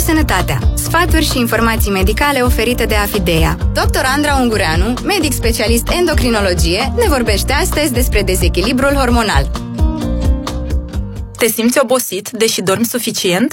sănătatea. Sfaturi și informații medicale oferite de Afidea. Dr. Andra Ungureanu, medic specialist endocrinologie, ne vorbește astăzi despre dezechilibrul hormonal. Te simți obosit, deși dormi suficient?